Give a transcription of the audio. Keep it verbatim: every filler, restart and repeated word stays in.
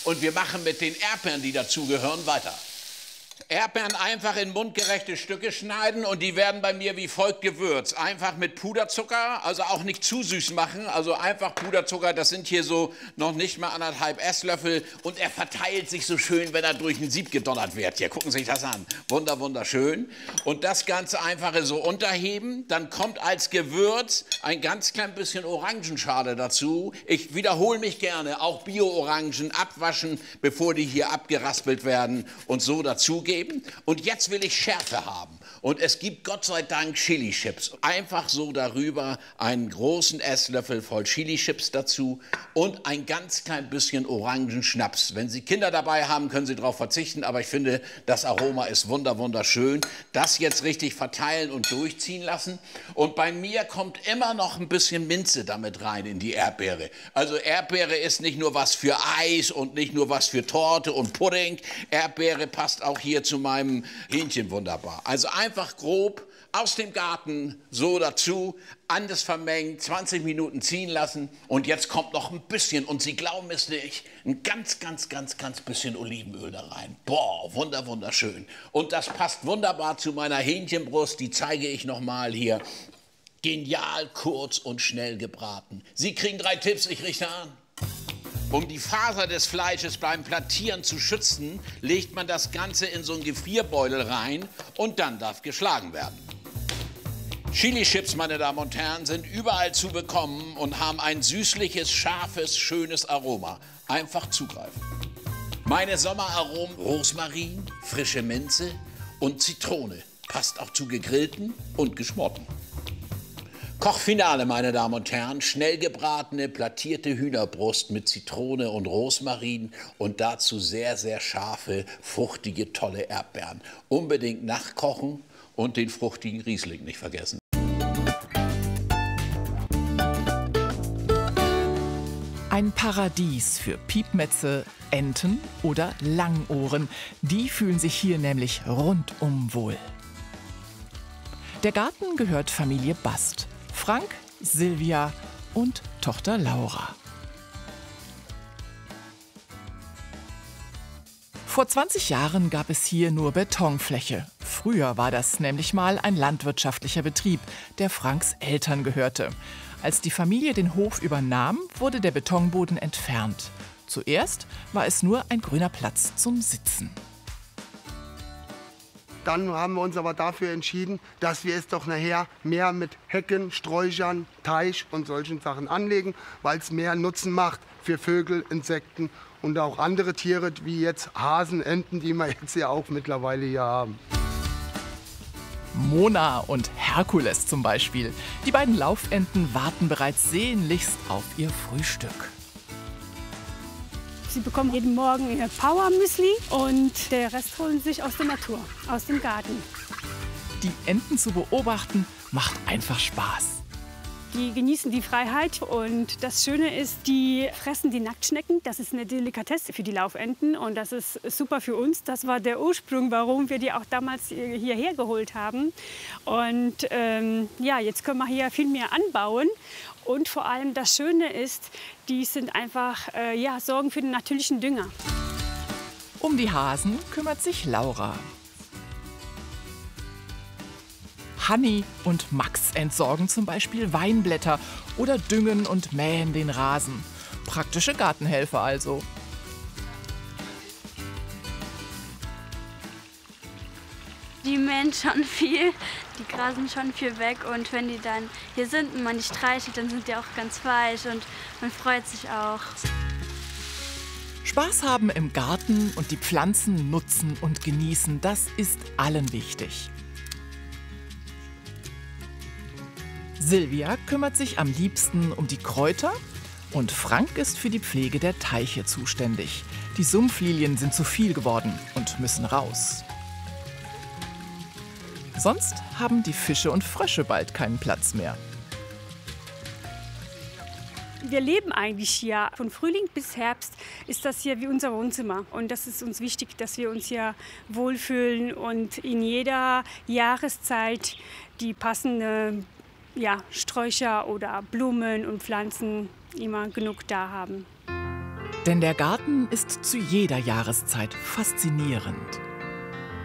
Und wir machen mit den Erdbeeren, die dazugehören, weiter. Erdbeeren einfach in mundgerechte Stücke schneiden und die werden bei mir wie folgt gewürzt. Einfach mit Puderzucker, also auch nicht zu süß machen, also einfach Puderzucker, das sind hier so noch nicht mal anderthalb Esslöffel und er verteilt sich so schön, wenn er durch ein Sieb gedonnert wird. Hier, gucken Sie sich das an. Wunder, wunderschön. Und das Ganze einfach so unterheben, dann kommt als Gewürz ein ganz klein bisschen Orangenschale dazu. Ich wiederhole mich gerne, auch Bio-Orangen abwaschen, bevor die hier abgeraspelt werden und so dazugeben. Und jetzt will ich Schärfe haben. Und es gibt Gott sei Dank Chili-Chips. Einfach so darüber einen großen Esslöffel voll Chili-Chips dazu und ein ganz klein bisschen Orangenschnaps. Wenn Sie Kinder dabei haben, können Sie darauf verzichten, aber ich finde, das Aroma ist wunder, wunderschön. Das jetzt richtig verteilen und durchziehen lassen. Und bei mir kommt immer noch ein bisschen Minze damit rein in die Erdbeere. Also Erdbeere ist nicht nur was für Eis und nicht nur was für Torte und Pudding. Erdbeere passt auch hier zu meinem Hähnchen wunderbar. Also einfach grob aus dem Garten so dazu, anders vermengt, zwanzig Minuten ziehen lassen und jetzt kommt noch ein bisschen, und Sie glauben es nicht, ein ganz, ganz, ganz, ganz bisschen Olivenöl da rein. Boah, wunder, wunderschön. Und das passt wunderbar zu meiner Hähnchenbrust, die zeige ich noch mal hier. Genial, kurz und schnell gebraten. Sie kriegen drei Tipps, ich richte an. Um die Faser des Fleisches beim Plattieren zu schützen, legt man das Ganze in so einen Gefrierbeutel rein und dann darf geschlagen werden. Chili-Chips, meine Damen und Herren, sind überall zu bekommen und haben ein süßliches, scharfes, schönes Aroma. Einfach zugreifen. Meine Sommeraromen: Rosmarin, frische Minze und Zitrone. Passt auch zu gegrillten und geschmorten. Kochfinale, meine Damen und Herren, schnell gebratene, plattierte Hühnerbrust mit Zitrone und Rosmarin und dazu sehr, sehr scharfe, fruchtige, tolle Erdbeeren. Unbedingt nachkochen und den fruchtigen Riesling nicht vergessen. Ein Paradies für Piepmätze, Enten oder Langohren. Die fühlen sich hier nämlich rundum wohl. Der Garten gehört Familie Bast. Frank, Silvia und Tochter Laura. Vor zwanzig Jahren gab es hier nur Betonfläche. Früher war das nämlich mal ein landwirtschaftlicher Betrieb, der Franks Eltern gehörte. Als die Familie den Hof übernahm, wurde der Betonboden entfernt. Zuerst war es nur ein grüner Platz zum Sitzen. Dann haben wir uns aber dafür entschieden, dass wir es doch nachher mehr mit Hecken, Sträuchern, Teich und solchen Sachen anlegen, weil es mehr Nutzen macht für Vögel, Insekten und auch andere Tiere, wie jetzt Hasen, Enten, die wir jetzt ja auch mittlerweile hier haben. Mona und Herkules zum Beispiel. Die beiden Laufenten warten bereits sehnlichst auf ihr Frühstück. Sie bekommen jeden Morgen ihr Power-Müsli und der Rest holen sich aus der Natur, aus dem Garten. Die Enten zu beobachten macht einfach Spaß. Die genießen die Freiheit und das Schöne ist, die fressen die Nacktschnecken. Das ist eine Delikatesse für die Laufenten und das ist super für uns. Das war der Ursprung, warum wir die auch damals hierher geholt haben. Und ähm, ja, jetzt können wir hier viel mehr anbauen. Und vor allem das Schöne ist, die sind einfach, äh, ja, sorgen für den natürlichen Dünger. Um die Hasen kümmert sich Laura. Hanni und Max entsorgen zum Beispiel Weinblätter oder düngen und mähen den Rasen. Praktische Gartenhelfer also. Die mähen schon viel, die grasen schon viel weg und wenn die dann hier sind und man die streichelt, dann sind die auch ganz weich und man freut sich auch. Spaß haben im Garten und die Pflanzen nutzen und genießen, das ist allen wichtig. Silvia kümmert sich am liebsten um die Kräuter und Frank ist für die Pflege der Teiche zuständig. Die Sumpflilien sind zu viel geworden und müssen raus. Sonst haben die Fische und Frösche bald keinen Platz mehr. Wir leben eigentlich hier. Von Frühling bis Herbst ist das hier wie unser Wohnzimmer. Und das ist uns wichtig, dass wir uns hier wohlfühlen und in jeder Jahreszeit die passende ja, Sträucher oder Blumen und Pflanzen immer genug da haben. Denn der Garten ist zu jeder Jahreszeit faszinierend.